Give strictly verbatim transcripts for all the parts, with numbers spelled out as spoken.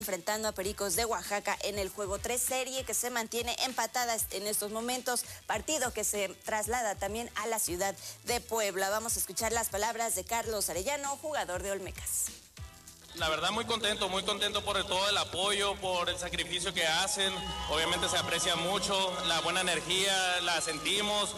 enfrentando a Pericos de Oaxaca en el juego tres, serie que se mantiene empatada en estos momentos, partido que se traslada también a la ciudad de Puebla. Vamos a escuchar las palabras de Carlos Arellano, jugador de Olmecas. La verdad muy contento, muy contento por todo el apoyo, por el sacrificio que hacen. Obviamente se aprecia mucho, la buena energía la sentimos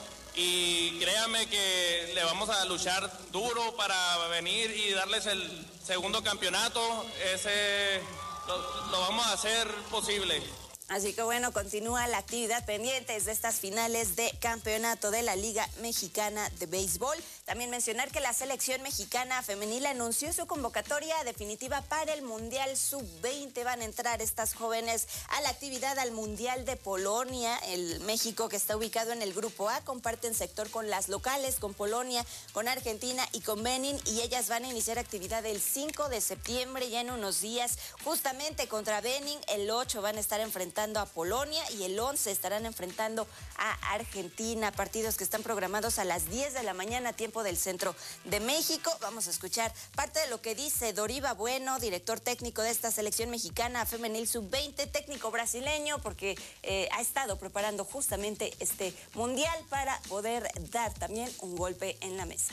y créanme que le vamos a luchar duro para venir y darles el segundo campeonato. Ese lo, lo vamos a hacer posible. Así que bueno, continúa la actividad pendientes de estas finales de campeonato de la Liga Mexicana de Béisbol. También mencionar que la selección mexicana femenil anunció su convocatoria definitiva para el Mundial sub veinte. Van a entrar estas jóvenes a la actividad al Mundial de Polonia. El México, que está ubicado en el Grupo A, comparten sector con las locales, con Polonia, con Argentina y con Benin. Y ellas van a iniciar actividad el cinco de septiembre, ya en unos días, justamente contra Benin. El ocho van a estar enfrentando a Polonia y el once estarán enfrentando a Argentina, partidos que están programados a las diez de la mañana, tiempo del centro de México. Vamos a escuchar parte de lo que dice Doriva Bueno, director técnico de esta selección mexicana femenil sub veinte, técnico brasileño, porque eh, ha estado preparando justamente este mundial para poder dar también un golpe en la mesa.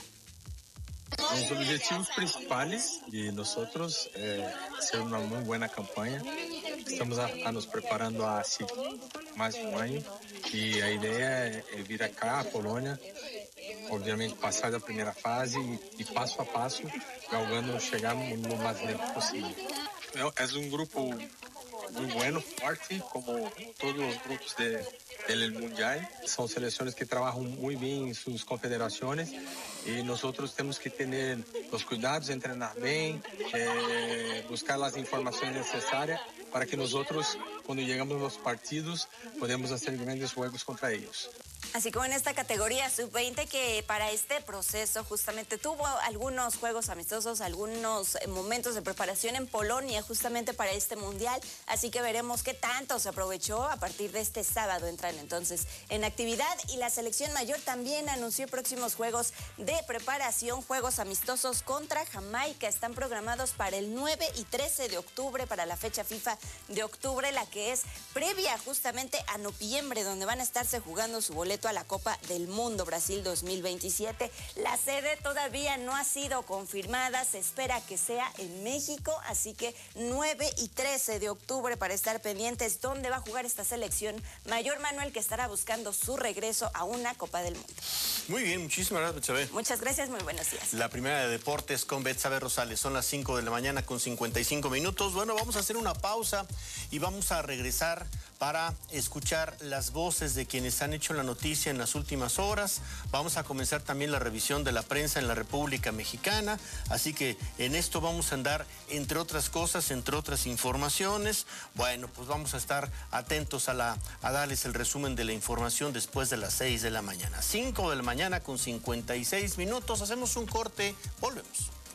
Los objetivos principales de nosotros es hacer una muy buena campaña. Estamos a, a nos preparando há mais de um ano e a ideia é vir acá, a Polônia, obviamente passar da primeira fase e, e passo a passo, galgando chegar no, no mais lento possível. É, é um grupo muito bueno, forte, como todos os grupos de, del Mundial. São seleções que trabalham muito bem em suas confederações e nós temos que ter os cuidados, treinar bem, eh, buscar as informações necessárias para que nós, quando chegamos aos partidos, podemos fazer grandes jogos contra eles. Así como en esta categoría sub veinte, que para este proceso justamente tuvo algunos juegos amistosos, algunos momentos de preparación en Polonia justamente para este mundial, así que veremos qué tanto se aprovechó. A partir de este sábado entran entonces en actividad y la selección mayor también anunció próximos juegos de preparación, juegos amistosos contra Jamaica. Están programados para el nueve y trece de octubre, para la fecha FIFA de octubre, la que es previa justamente a noviembre, donde van a estarse jugando su boleto a la Copa del Mundo Brasil dos mil veintisiete. La sede todavía no ha sido confirmada, se espera que sea en México, así que nueve y trece de octubre para estar pendientes dónde va a jugar esta selección mayor, Manuel, que estará buscando su regreso a una Copa del Mundo. Muy bien, muchísimas gracias, Betsabe. Muchas gracias, muy buenos días. La primera de deportes con Betsabe Rosales. Son las cinco de la mañana con cincuenta y cinco minutos. Bueno, vamos a hacer una pausa y vamos a regresar para escuchar las voces de quienes han hecho la noticia en las últimas horas. Vamos a comenzar también la revisión de la prensa en la República Mexicana, así que en esto vamos a andar, entre otras cosas, entre otras informaciones. Bueno, pues vamos a estar atentos a, la, a darles el resumen de la información después de las seis de la mañana. cinco de la mañana con cincuenta y seis minutos, hacemos un corte, volvemos.